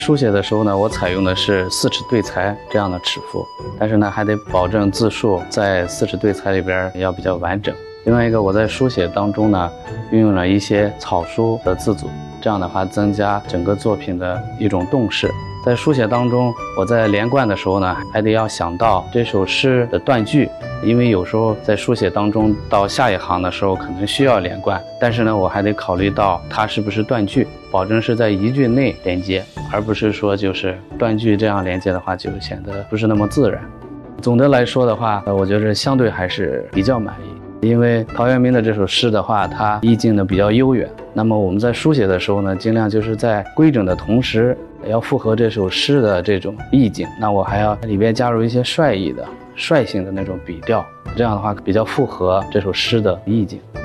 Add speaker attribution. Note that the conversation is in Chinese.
Speaker 1: 书写的时候呢，我采用的是4尺对裁这样的尺幅，但是呢，还得保证字数在4尺对裁里边要比较完整。另外一个，我在书写当中呢，运用了一些草书的字组，这样的话增加整个作品的一种动势。在书写当中，我在连贯的时候呢，还得要想到这首诗的断句，因为有时候在书写当中到下一行的时候可能需要连贯，但是呢，我还得考虑到它是不是断句，保证是在一句内连接，而不是说就是断句，这样连接的话就显得不是那么自然。总的来说的话，我觉得相对还是比较满意。因为陶渊明的这首诗的话，它意境呢比较悠远，那么我们在书写的时候呢，尽量就是在规整的同时，要符合这首诗的这种意境。那我还要里边加入一些率意的、率性的那种笔调，这样的话比较符合这首诗的意境。